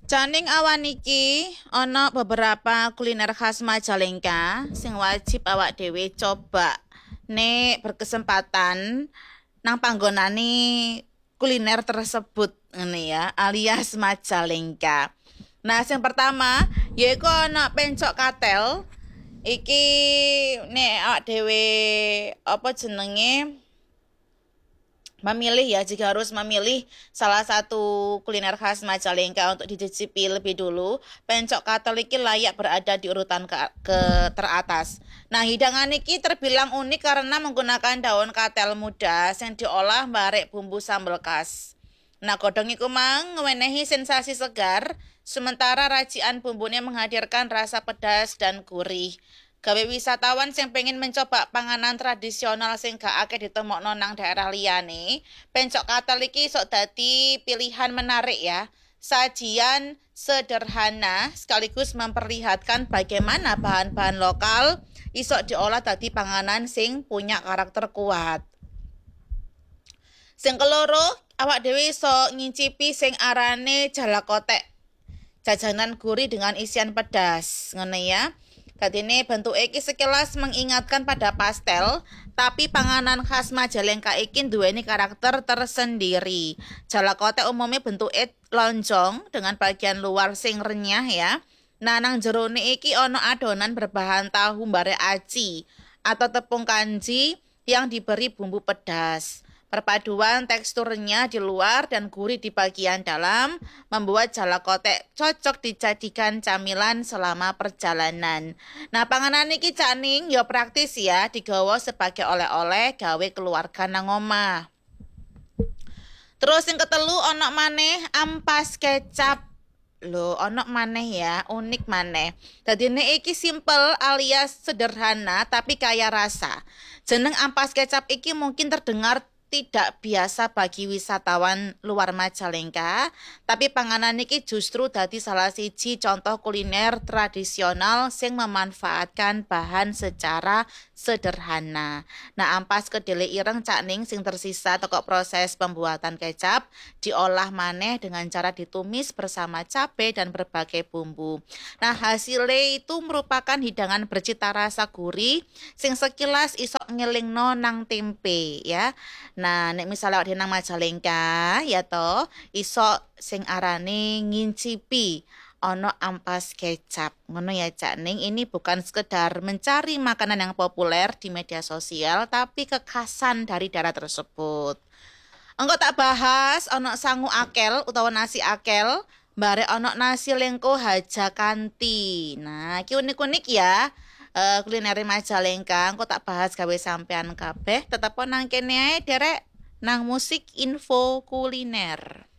Janing awan iki ana beberapa kuliner khas Majalengka sing wajib awak dhewe coba nek berkesempatan nang panggonane kuliner tersebut ngene ya, alias Majalengka. Nah, sing pertama yaiku ana pencok katel. Iki nek awak dhewe apa jenenge memilih ya, jika harus memilih salah satu kuliner khas Majalengka untuk dicicipi lebih dulu, pencok katel iki layak berada di urutan ke teratas. Nah, hidangan iki terbilang unik karena menggunakan daun katel muda yang diolah barek bumbu sambal khas. Nah, godhong iku mang ngewenehi sensasi segar, sementara racikan bumbunya menghadirkan rasa pedas dan gurih. Gawe wisatawan sing pengen mencoba panganan tradisional sing gak akeh ditemokno nang daerah liyane, pencok katel iki sok dadi pilihan menarik ya. Sajian sederhana sekaligus memperlihatkan bagaimana bahan-bahan lokal isok diolah dadi panganan sing punya karakter kuat. Sing keloro, awak dhewe iso ngincipi sing arane jalakotek. Jajanan gurih dengan isian pedas, ngono ya. Kadene bentuk iki sekilas mengingatkan pada pastel, tapi panganan khas Majalengka iki duweni karakter tersendiri. Jalakote umumnya bentuke lonjong dengan bagian luar sing renyah ya. Nah, nang jerone iki ono adonan berbahan tahu mbare aci atau tepung kanji yang diberi bumbu pedas. Perpaduan teksturnya di luar dan gurih di bagian dalam membuat jalakote cocok dijadikan camilan selama perjalanan. Nah, panganan iki caning ya praktis ya, digawa sebagai oleh-oleh gawe keluarga nang omah. Terus yang ketelu ono maneh ampas kecap. Loh, ono maneh ya, unik maneh. Dadine iki simple alias sederhana tapi kaya rasa. Jeneng ampas kecap iki mungkin terdengar tidak biasa bagi wisatawan luar Majalengka, tapi panganan iki justru dadi salah siji contoh kuliner tradisional sing memanfaatkan bahan secara sederhana. Nah, ampas kedele ireng cakning sing tersisa toko proses pembuatan kecap diolah maneh dengan cara ditumis bersama cabai dan berbagai bumbu. Nah, hasilnya itu merupakan hidangan bercita rasa gurih sing sekilas isok ngelingno nang tempe ya. Nah, nek misalnya awake nang Majalengka ya toh, iso sing arane ngincipi ono ampas kecap. Ngono ya Cak Ning, ini bukan sekedar mencari makanan yang populer di media sosial, tapi kekhasan dari daerah tersebut. Engko tak bahas ono sangu akel utawa nasi akel, bare ono nasi lengko haja kanti. Nah, iki unik-unik ya. Kuliner Majalengka, engko tak bahas gawe sampean kabeh, tetep nang kene ae derek nang musik info kuliner.